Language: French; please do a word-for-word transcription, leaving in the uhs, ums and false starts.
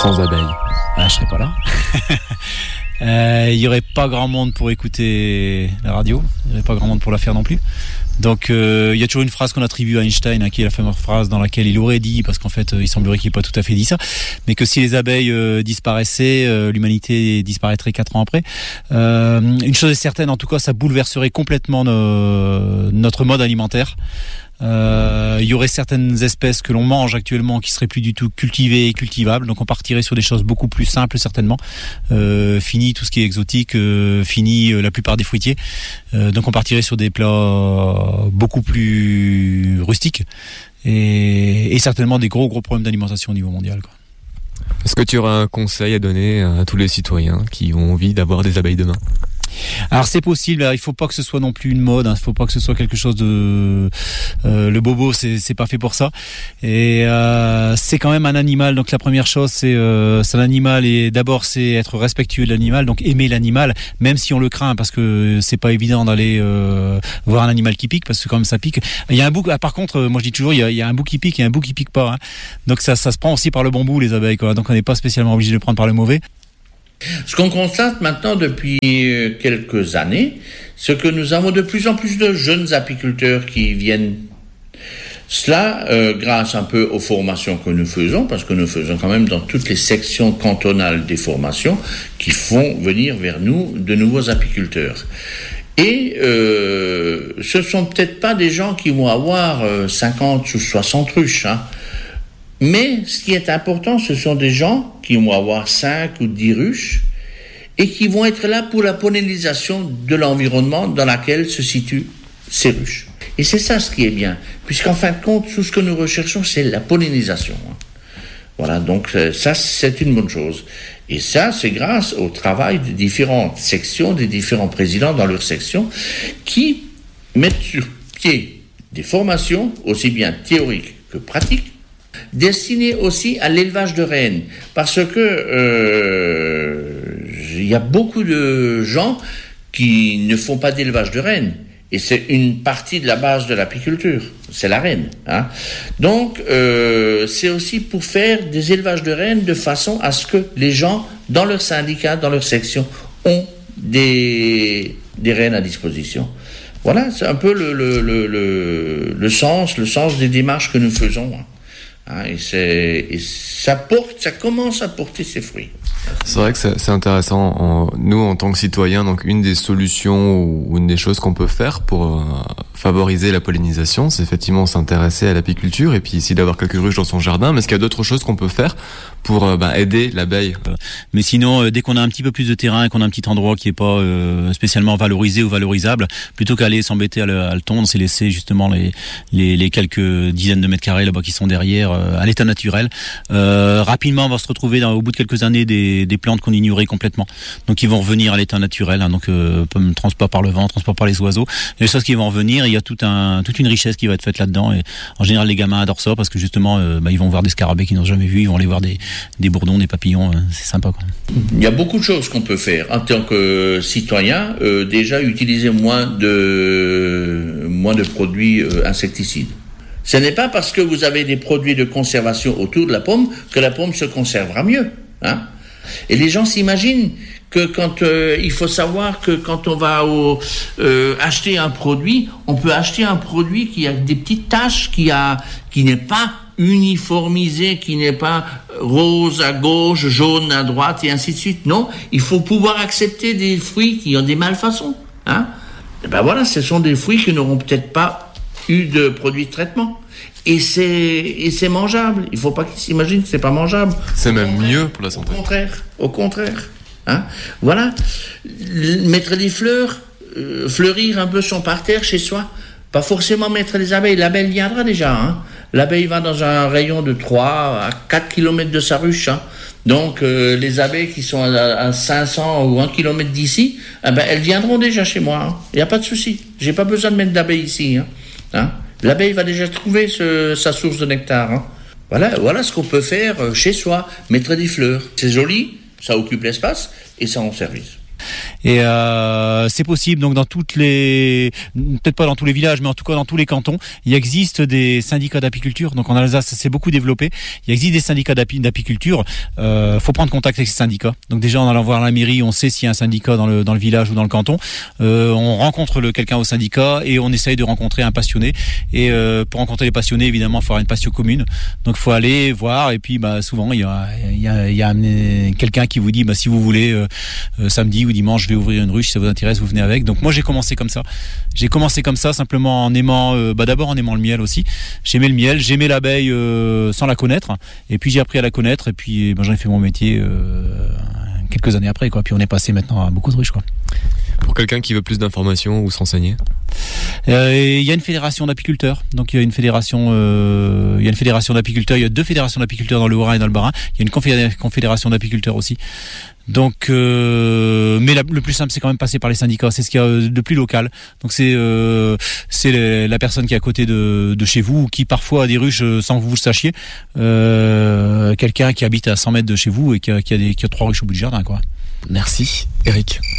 sans abeilles? Ah, je serais pas là. Il euh, y aurait pas grand monde pour écouter la radio. Il y aurait pas grand monde pour la faire non plus. Donc il euh, y a toujours une phrase qu'on attribue à Einstein, hein, qui est la fameuse phrase dans laquelle il aurait dit, parce qu'en fait euh, il semblerait qu'il n'ait pas tout à fait dit ça, mais que si les abeilles euh, disparaissaient, euh, l'humanité disparaîtrait quatre ans après. Euh, une chose est certaine, en tout cas, ça bouleverserait complètement nos, notre mode alimentaire. Euh, il y aurait certaines espèces que l'on mange actuellement qui seraient plus du tout cultivées et cultivables, donc on partirait sur des choses beaucoup plus simples certainement. Euh, fini tout ce qui est exotique, euh, fini euh, la plupart des fruitiers, euh, donc on partirait sur des plats beaucoup plus rustiques et, et certainement des gros gros problèmes d'alimentation au niveau mondial, quoi. Est-ce que tu auras un conseil à donner à tous les citoyens qui ont envie d'avoir des abeilles demain? Alors c'est possible, alors, il faut pas que ce soit non plus une mode, hein, il faut pas que ce soit quelque chose de euh, le bobo, c'est c'est pas fait pour ça. Et euh, c'est quand même un animal, donc la première chose c'est euh, c'est un animal, et d'abord c'est être respectueux de l'animal, donc aimer l'animal, même si on le craint, parce que c'est pas évident d'aller euh, voir un animal qui pique, parce que quand même ça pique. Il y a un bout, ah, par contre, moi je dis toujours, il y a, il y a un bout qui pique et un bout qui pique pas, hein. Donc ça ça se prend aussi par le bon bout, les abeilles, quoi. Donc on n'est pas spécialement obligé de le prendre par le mauvais. Ce qu'on constate maintenant depuis quelques années, c'est que nous avons de plus en plus de jeunes apiculteurs qui viennent. Cela euh, grâce un peu aux formations que nous faisons, parce que nous faisons quand même dans toutes les sections cantonales des formations qui font venir vers nous de nouveaux apiculteurs. Et euh, ce sont peut-être pas des gens qui vont avoir euh, cinquante ou soixante ruches, hein. Mais ce qui est important, ce sont des gens qui vont avoir cinq ou dix ruches et qui vont être là pour la pollinisation de l'environnement dans lequel se situent ces ruches. Et c'est ça ce qui est bien, puisqu'en fin de compte, tout ce que nous recherchons, c'est la pollinisation. Voilà, donc ça, c'est une bonne chose. Et ça, c'est grâce au travail des différentes sections, des différents présidents dans leurs sections, qui mettent sur pied des formations, aussi bien théoriques que pratiques, destiné aussi à l'élevage de rennes, parce que euh, il y a beaucoup de gens qui ne font pas d'élevage de rennes, et c'est une partie de la base de l'apiculture, c'est la reine, hein. Donc euh, c'est aussi pour faire des élevages de rennes de façon à ce que les gens dans leur syndicat, dans leur section, ont des des rennes à disposition. Voilà, c'est un peu le le le le, le sens le sens des démarches que nous faisons, hein. Hein, et, c'est, et ça porte, ça commence à porter ses fruits. C'est vrai que c'est, c'est intéressant. En, nous, en tant que citoyens, donc une des solutions ou une des choses qu'on peut faire pour euh, favoriser la pollinisation, c'est effectivement s'intéresser à l'apiculture et puis essayer d'avoir quelques ruches dans son jardin. Mais est-ce qu'il y a d'autres choses qu'on peut faire pour euh, bah, aider l'abeille? Mais sinon, euh, dès qu'on a un petit peu plus de terrain et qu'on a un petit endroit qui est pas euh, spécialement valorisé ou valorisable, plutôt qu'aller s'embêter à le, à le tondre, c'est laisser justement les, les, les quelques dizaines de mètres carrés là-bas qui sont derrière euh, à l'état naturel. Euh, rapidement, on va se retrouver dans, au bout de quelques années des, des plantes qu'on ignorait complètement. Donc, ils vont revenir à l'état naturel. Hein, donc, euh, transport par le vent, transport par les oiseaux. Les choses qui vont revenir, il y a tout un, toute une richesse qui va être faite là-dedans. Et en général, les gamins adorent ça parce que justement, euh, bah, ils vont voir des scarabées qu'ils n'ont jamais vus. Ils vont aller voir des, des bourdons, des papillons. Euh, c'est sympa, quoi. Il y a beaucoup de choses qu'on peut faire en tant que citoyen. Euh, déjà, utiliser moins de moins de produits euh, insecticides. Ce n'est pas parce que vous avez des produits de conservation autour de la pomme que la pomme se conservera mieux, hein. Et les gens s'imaginent que quand euh, il faut savoir que quand on va au, euh, acheter un produit, on peut acheter un produit qui a des petites taches, qui a qui n'est pas uniformisé, qui n'est pas rose à gauche, jaune à droite et ainsi de suite. Non, il faut pouvoir accepter des fruits qui ont des malfaçons, hein. Et ben voilà, ce sont des fruits qui n'auront peut-être pas eu de produits de traitement. Et c'est, et c'est mangeable. Il ne faut pas qu'ils s'imaginent que ce n'est pas mangeable. C'est au même mieux pour la santé. Au contraire, au contraire. Hein, voilà. Mettre des fleurs, euh, fleurir un peu son parterre chez soi. Pas forcément mettre des abeilles. L'abeille viendra déjà. Hein. L'abeille va dans un rayon de trois à quatre kilomètres de sa ruche. Hein. Donc, euh, les abeilles qui sont à, à cinq cents ou un kilomètre d'ici, eh ben, elles viendront déjà chez moi. Il hein. n'y a pas de souci. J'ai pas besoin de mettre d'abeilles ici. Hein. Hein. L'abeille va déjà trouver ce, sa source de nectar. Hein. Voilà, voilà ce qu'on peut faire chez soi. Mettre des fleurs. C'est joli, ça occupe l'espace et ça rend service. Et euh, c'est possible. Donc dans toutes les, peut-être pas dans tous les villages, mais en tout cas dans tous les cantons, il existe des syndicats d'apiculture. Donc en Alsace, ça s'est beaucoup développé. Il existe des syndicats d'api- d'apiculture. Euh, faut prendre contact avec ces syndicats. Donc déjà en allant voir la mairie, on sait s'il y a un syndicat dans le dans le village ou dans le canton. Euh, on rencontre le quelqu'un au syndicat et on essaye de rencontrer un passionné. Et euh, pour rencontrer les passionnés, évidemment, il faut avoir une passion commune. Donc il faut aller voir. Et puis bah souvent il y a il y a, il y a quelqu'un qui vous dit bah si vous voulez euh, euh, samedi ou dimanche je vais ouvrir une ruche, si ça vous intéresse vous venez avec. Donc moi j'ai commencé comme ça. J'ai commencé comme ça simplement en aimant euh, bah d'abord en aimant le miel aussi. J'aimais le miel, j'aimais l'abeille euh, sans la connaître. Et puis j'ai appris à la connaître et puis bah, j'en ai fait mon métier euh, quelques années après quoi. Puis on est passé maintenant à beaucoup de ruches quoi. Pour quelqu'un qui veut plus d'informations ou s'enseigner, il euh, y a une fédération d'apiculteurs. Donc il y a une fédération, euh, il y a une fédération d'apiculteurs. Il y a deux fédérations d'apiculteurs dans le Haut-Rhin et dans le Bas-Rhin. Il y a une confédé- confédération d'apiculteurs aussi. Donc, euh, mais la, le plus simple, c'est quand même passer par les syndicats. C'est ce qu'il y a de plus local. Donc c'est euh, c'est les, la personne qui est à côté de, de chez vous, ou qui parfois a des ruches sans que vous le sachiez. Euh, quelqu'un qui habite à cent mètres de chez vous et qui a, qui a, des, qui a trois ruches au bout du jardin, quoi. Merci, Eric.